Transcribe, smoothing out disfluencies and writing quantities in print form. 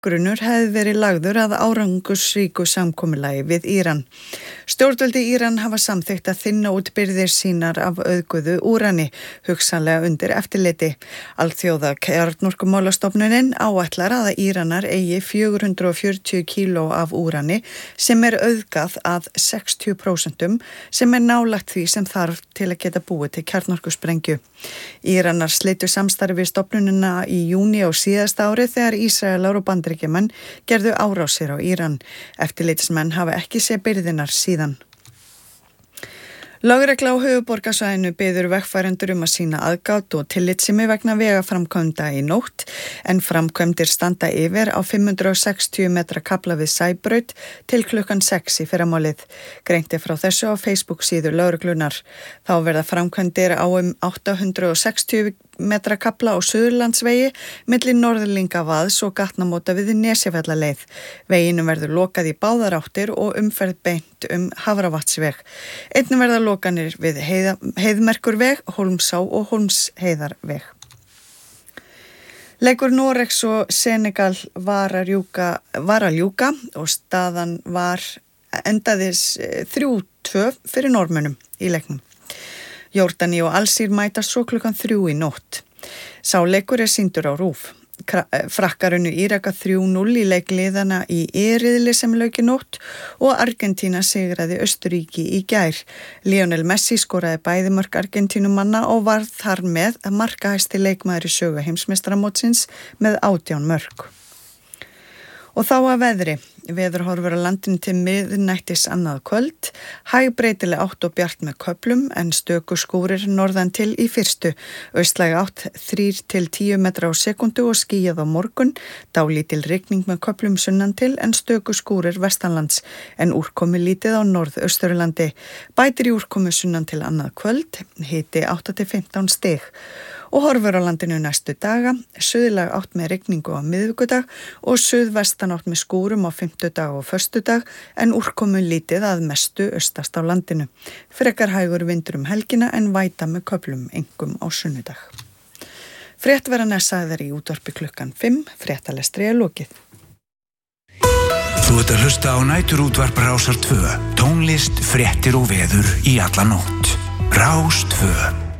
Grunnur hefði verið lagður að árangursríku samkomulagi við Íran. Stjórnvöld í Íran hafa samþykkt að þynna út birgðir sínar af auðguðu úrani, hugsanlega undir eftirliti. Alþjóða kjarnorkumálastofnunin áætlar að Íranar eigi 440 kíló af úrani sem auðgað að 60% sem nálægt því sem þarf til að geta búið til kjarnorkusprengju. Íranar slitu samstarfi við stofnunina í júní á síðasta ári þegar Ísraelar og Bandaríkjamenn gerðu árásir á Íran. Eftirlitsmenn hafa ekki séð birgðirnar síðan. Lögregla á höfuðborgarsvæðinu biður vegfarendur að sýna aðgát og tillitssemi vegna vegaframkvæmda í nótt, en framkvæmdir standa yfir á 560 metra kafla við Sæbraut til klukkan 6 í fyrramálið. Greint frá þessu á Facebook síðu lögreglunar. Þá verða framkvæmdir á 860 metra kafla á Suðurlandsvegi milli Norðlingavaðs og gatnamóta við Nesjafjallaleið. Veginum verður lokað í báðar áttir og umferð beint Hafravatnsveg. Einnig verða lokanir við Heiðmerkurveg, Hólmsá og Hólmsheiðarveg. Leikur Noregs og Senegal var að ljúka og staðan endaðis 3-2 fyrir Norðmönnum í leiknum. Jordani og Alsír mætast svo klukkan 3 í nótt. Sá leikur sýndur á RÚV. Frakkar unnu Íraka 3-0 í leikliðana í riðli sem lauk í nótt og Argentína sigraði Austurríki í gær. Lionel Messi skoraði bæði mörk Argentínumanna og varð þar með markahæsti leikmaður í sögu heimsmeistaramótsins með 18 mörk. Og þá að veðri. Veðurhorfur á landinu til miðnættis annað kvöld, hægbreytileg átt og bjart með köflum en stöku skúrir norðan til í fyrstu. Austlæg átt 3-10 metra á sekundu og skýjað á morgun, dálítil rigning með köflum sunnan til en stöku skúrir vestanlands en úrkomi lítið á norðausturlandi. Bætir í úrkomi sunnan til annað kvöld, hiti 8-15 stig. Og horfur á landinu næstu daga, suðlæg átt með rigningu á miðvikudag og suðvestan átt með skúrum á fimmtudag og föstudag en úrkomu lítið að mestu austast á landinu. Frekar hægur vindur helgina en væta með köflum einkum á sunnudag. Frétt verða sagðar í útvarpi klukkan 5, fréttalestri lokið. Þú ert að hlusta á næturútvarp Rásar 2, tónlist, fréttir og veður í alla nótt. Rás 2.